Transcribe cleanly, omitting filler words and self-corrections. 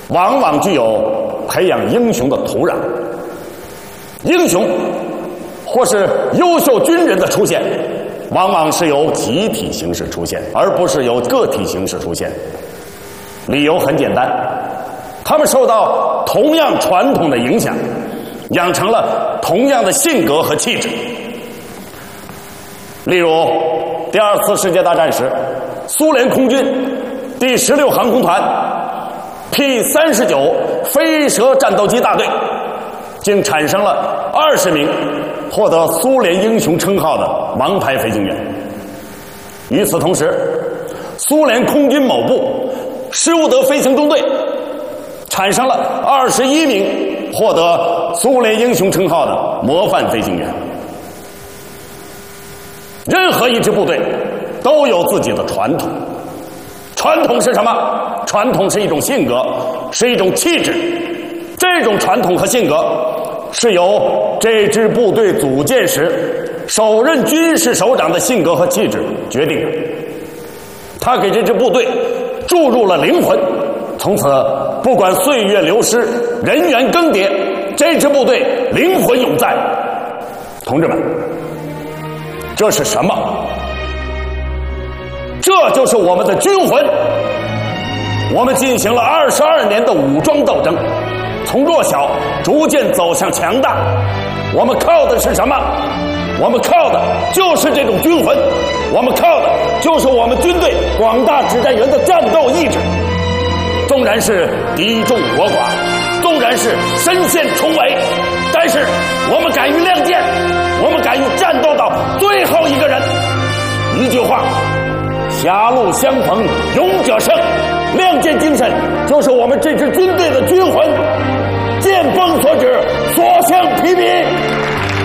往往具有培养英雄的土壤。英雄或是优秀军人的出现，往往是由集体形式出现，而不是由个体形式出现。理由很简单，他们受到同样传统的影响，养成了同样的性格和气质。例如第二次世界大战时，苏联空军第16航空团 P-39飞蛇战斗机大队竟产生了20名获得苏联英雄称号的王牌飞行员。与此同时，苏联空军某部施伍德飞行中队产生了21名获得苏联英雄称号的模范飞行员。任何一支部队都有自己的传统，传统是什么？传统是一种性格，是一种气质。这种传统和性格是由这支部队组建时首任军事首长的性格和气质决定的。他给这支部队注入了灵魂，从此不管岁月流失，人员更迭，这支部队灵魂永在。同志们，这是什么？这就是我们的军魂。我们进行了22年的武装斗争，从弱小逐渐走向强大。我们靠的是什么？我们靠的就是这种军魂，我们靠的就是我们军队广大指战员的战斗意志。纵然是敌众我寡，纵然是身陷重围，但是我们敢于亮剑，我们敢于战斗到最后一个人。一句话，狭路相逢勇者胜，亮剑精神就是我们这支军队的军魂。